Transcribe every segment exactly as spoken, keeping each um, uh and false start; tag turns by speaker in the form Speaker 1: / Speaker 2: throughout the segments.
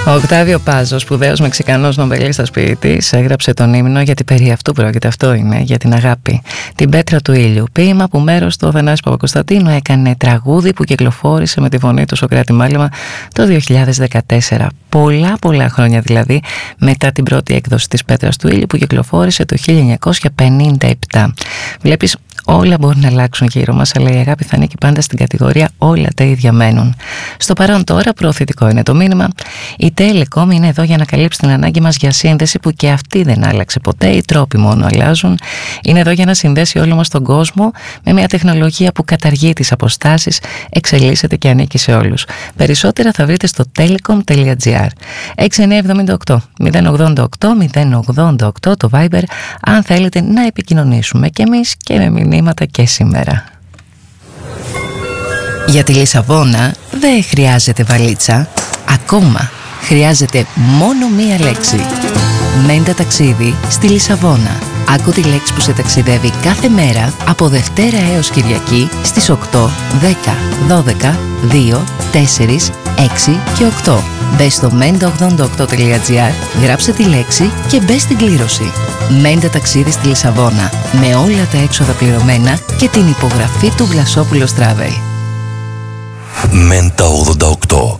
Speaker 1: Ο Οκτάβιο Πάζο, σπουδαίος Μεξικανός νομπελίστας ποιητής, έγραψε τον ύμνο γιατί περί αυτού πρόκειται. Αυτό είναι, για την αγάπη. Την πέτρα του ήλιου. Ποίημα που μέρος του ο Θανάσης Παπακοσταντίνου έκανε τραγούδι που κυκλοφόρησε με τη φωνή του Σωκράτη Μάλεμα το δύο χιλιάδες δεκατέσσερα. Πολλά πολλά χρόνια δηλαδή μετά την πρώτη έκδοση της πέτρας του ήλιου που κυκλοφόρησε το χίλια εννιακόσια πενήντα επτά. Βλέπεις, όλα μπορούν να αλλάξουν γύρω μας, αλλά η αγάπη θα ανήκει πάντα στην κατηγορία όλα τα ίδια μένουν. Στο παρόν τώρα προωθητικό είναι το μήνυμα. Η Telecom είναι εδώ για να καλύψει την ανάγκη μας για σύνδεση που και αυτή δεν άλλαξε ποτέ, οι τρόποι μόνο αλλάζουν. Είναι εδώ για να συνδέσει όλο μας τον κόσμο με μια τεχνολογία που καταργεί τις αποστάσεις, εξελίσσεται και ανήκει σε όλους. Περισσότερα θα βρείτε στο telecom τελεία gr. έξι εννιά επτά οκτώ μηδέν ογδόντα οκτώ μηδέν ογδόντα οκτώ το Viber, αν θέλετε να επικοινωνήσουμε και εμείς και με μηνύματα και σήμερα. Για τη Λισαβόνα δεν χρειάζεται βαλίτσα. Ακόμα χρειάζεται μόνο μία λέξη. Μέντα ταξίδι στη Λισαβόνα. Άκου τη λέξη που σε ταξιδεύει κάθε μέρα από Δευτέρα έως Κυριακή στις οκτώ, δέκα, δώδεκα, δύο, τέσσερα, έξι και οκτώ. Μπες στο μέντα ογδόντα οκτώ τελεία gr, γράψε τη λέξη και μπες στην κλήρωση. Μέντα ταξίδι στη Λισαβόνα, με όλα τα έξοδα πληρωμένα και την υπογραφή του Βλασόπουλος Travel.
Speaker 2: Μέντα ογδόντα οκτώ.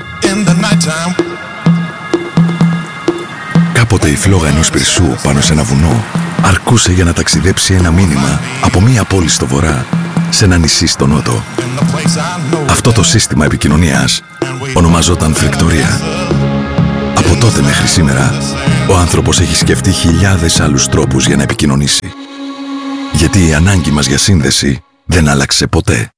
Speaker 3: Κάποτε η φλόγα ενός πυρσού πάνω σε ένα βουνό αρκούσε για να ταξιδέψει ένα μήνυμα από μία πόλη στο βορρά σε ένα νησί στο νότο. Αυτό το σύστημα επικοινωνίας ονομαζόταν φρικτορία. Από τότε μέχρι σήμερα, ο άνθρωπος έχει σκεφτεί χιλιάδες άλλους τρόπους για να επικοινωνήσει. Γιατί η ανάγκη μας για σύνδεση δεν άλλαξε ποτέ.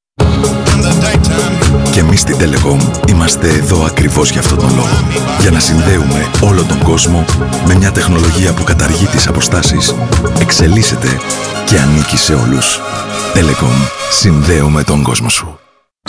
Speaker 3: Και εμείς στην Telecom είμαστε εδώ ακριβώς για αυτόν τον λόγο. Για να συνδέουμε όλο τον κόσμο με μια τεχνολογία που καταργεί τις αποστάσεις, εξελίσσεται και ανήκει σε όλους. Telecom, συνδέουμε τον κόσμο σου.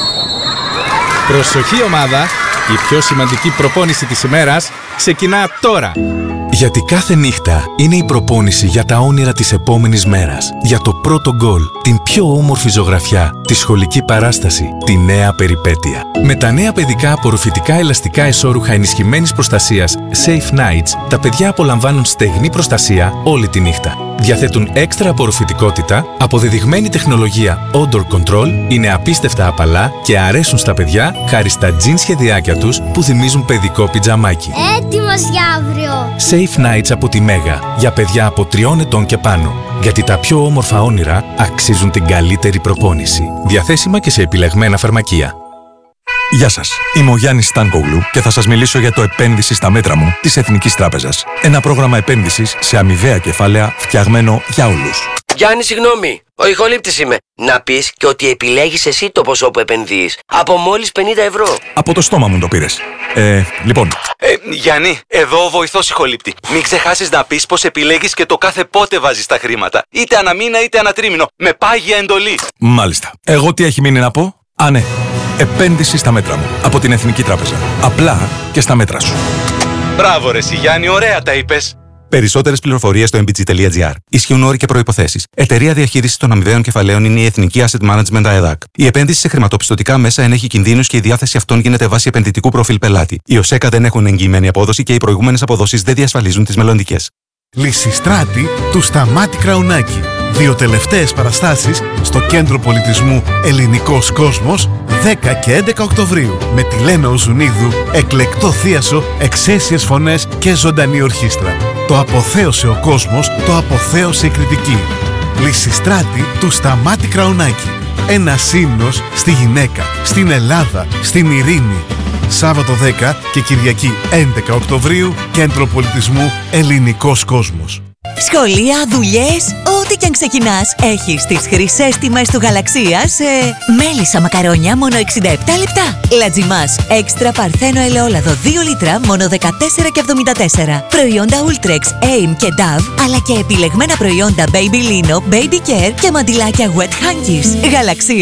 Speaker 4: Προσοχή ομάδα, η πιο σημαντική προπόνηση της ημέρας ξεκινά τώρα.
Speaker 5: Γιατί κάθε νύχτα είναι η προπόνηση για τα όνειρα της επόμενης μέρας. Για το πρώτο γκολ, την πιο όμορφη ζωγραφιά, τη σχολική παράσταση, τη νέα περιπέτεια. Με τα νέα παιδικά απορροφητικά ελαστικά εσώρουχα ενισχυμένης προστασίας Safe Nights, τα παιδιά απολαμβάνουν στεγνή προστασία όλη τη νύχτα. Διαθέτουν έξτρα απορροφητικότητα, αποδεδειγμένη τεχνολογία Odor Control, είναι απίστευτα απαλά και αρέσουν στα παιδιά χάρη στα τζιν σχεδιάκια τους που θυμίζουν παιδικό πιτζαμάκι.
Speaker 6: Έτοιμος για αύριο!
Speaker 5: Safe Nights από τη Μέγα, για παιδιά από τριών ετών και πάνω. Γιατί τα πιο όμορφα όνειρα αξίζουν την καλύτερη προπόνηση. Διαθέσιμα και σε επιλεγμένα φαρμακεία.
Speaker 3: Γεια σας, είμαι ο Γιάννης Στάνκογλου και θα σας μιλήσω για το επένδυση στα μέτρα μου της Εθνικής Τράπεζας. Ένα πρόγραμμα επένδυσης σε αμοιβαία κεφάλαια φτιαγμένο για όλους.
Speaker 7: Γιάννη, συγγνώμη, ο ηχολήπτης είμαι. Να πεις και ότι επιλέγεις εσύ το ποσό που επενδύεις. Από μόλις πενήντα ευρώ.
Speaker 3: Από το στόμα μου το πήρες. Ε, λοιπόν.
Speaker 8: Ε, Γιάννη, εδώ ο βοηθός ηχολήπτη. Μην ξεχάσεις να πεις πως επιλέγεις και το κάθε πότε βάζεις τα χρήματα. Είτε ανά μήνα είτε ανά τρίμηνο. Με πάγια εντολή.
Speaker 3: Μάλιστα. Εγώ τι έχει μείνει να πω? Α, ναι. Επένδυση στα μέτρα μου. Από την Εθνική Τράπεζα. Απλά και στα μέτρα σου.
Speaker 8: Μπράβο ρε εσύ Γιάννη, ωραία τα είπες.
Speaker 9: Περισσότερες πληροφορίες στο εμ μπι τζι τελεία τζι άρ. Ισχύουν όροι και προϋποθέσεις. Εταιρεία διαχείρισης των αμοιβαίων κεφαλαίων είναι η Εθνική Asset Management ΑΕΔΑΚ. Η επένδυση σε χρηματοπιστωτικά μέσα ενέχει κινδύνους και η διάθεση αυτών γίνεται βάσει επενδυτικού προφίλ πελάτη. Οι ΟΣΕΚΑ δεν έχουν εγγυημένη απόδοση και οι προηγούμενες αποδόσεις δεν διασφαλίζουν τις μελλοντικές.
Speaker 10: Λυσιστράτη του Σταμάτη Κραουνάκη. Δύο τελευταίες παραστάσεις στο Κέντρο Πολιτισμού Ελληνικός Κόσμος δέκα και έντεκα Οκτωβρίου με τη Λένα Οζουνίδου, εκλεκτό θίασο, εξαίσιες φωνές και ζωντανή ορχήστρα. Το αποθέωσε ο κόσμος, το αποθέωσε η κριτική. Λυσιστράτη του Σταμάτη Κραουνάκη. Ένας ύμνος στη γυναίκα, στην Ελλάδα, στην ειρήνη. Σάββατο δέκα και Κυριακή έντεκα Οκτωβρίου, Κέντρο Πολιτισμού Ελληνικός Κόσμος.
Speaker 11: Σχολεία, δουλειές, ό,τι κι αν ξεκινάς, έχεις τις χρυσές τιμές του Γαλαξία σε μέλισσα μακαρόνια μόνο εξήντα επτά λεπτά. Λατζιμάς, έξτρα παρθένο ελαιόλαδο δύο λίτρα μόνο δεκατέσσερα και εβδομήντα τέσσερα. Προϊόντα Ultrex, Aim και Dove, αλλά και επιλεγμένα προϊόντα Baby Lino, Baby Care και μαντιλάκια Wet Hankies. Γαλαξίας.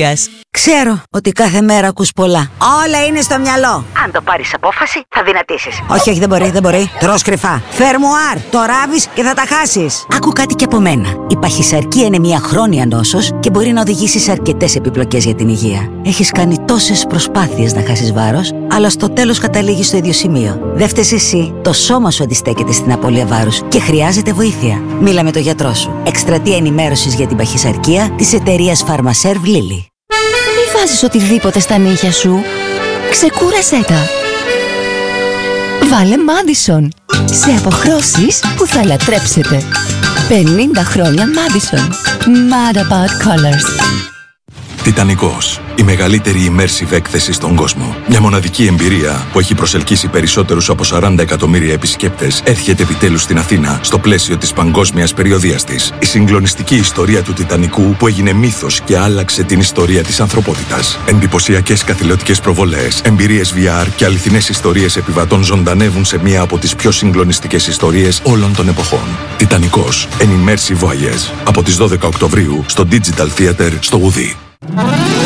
Speaker 2: Ξέρω ότι κάθε μέρα ακούς πολλά. Όλα είναι στο μυαλό.
Speaker 12: Αν το πάρεις απόφαση, θα δυνατήσεις.
Speaker 2: Όχι, όχι, δεν μπορεί, δεν μπορεί. Τρως κρυφά. Φερμουάρ, το ράβεις και θα τα χάσεις. Άκου κάτι και από μένα. Η παχυσαρκία είναι μια χρόνια νόσος και μπορεί να οδηγήσει σε αρκετές επιπλοκές για την υγεία. Έχεις κάνει τόσες προσπάθειες να χάσεις βάρος, αλλά στο τέλος καταλήγεις στο ίδιο σημείο. Δεν φταίς εσύ. Το σώμα σου αντιστέκεται στην απώλεια βάρους και χρειάζεται βοήθεια. Μίλα με τον γιατρό σου. Εκστρατεία ενημέρωσης για την παχυσαρκία της εταιρείας Pharmaserv Lilly.
Speaker 13: Μη βάζεις οτιδήποτε στα νύχια σου. Ξεκούρασέ τα. Βάλε Madison. Σε αποχρώσεις που θα λατρέψετε. πενήντα χρόνια Madison. Mad about colors.
Speaker 3: Τιτανικός. Η μεγαλύτερη immersive έκθεση στον κόσμο. Μια μοναδική εμπειρία που έχει προσελκύσει περισσότερους από σαράντα εκατομμύρια επισκέπτες έρχεται επιτέλους στην Αθήνα στο πλαίσιο της παγκόσμιας περιοδείας της. Η συγκλονιστική ιστορία του Τιτανικού που έγινε μύθος και άλλαξε την ιστορία της ανθρωπότητας. Εντυπωσιακές καθηλωτικές προβολές, εμπειρίες βι αρ και αληθινές ιστορίες επιβατών ζωντανεύουν σε μία από τις πιο συγκλονιστικές ιστορίες όλων των εποχών. Τιτανικός. An immersive voyage. Από τις δώδεκα Οκτωβρίου στο Digital Theater στο Ουδί.